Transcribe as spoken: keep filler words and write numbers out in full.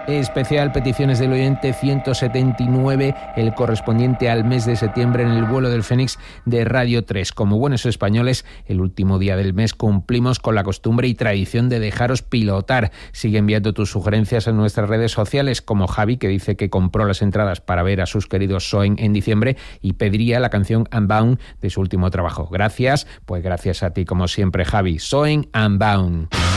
especial peticiones del oyente ciento setenta y nueve, el correspondiente al mes de septiembre en el vuelo del Fénix de Radio tres. Como buenos españoles, el último día del mes cumplimos con la costumbre y tradición de dejaros pilotar. Sigue enviando tus sugerencias en nuestras redes sociales, como Javi, que dice que compró las entradas para ver a sus queridos Soen en diciembre y pediría la canción Unbound de su último trabajo. Gracias, pues gracias a ti como siempre, Javi. Soen Unbound.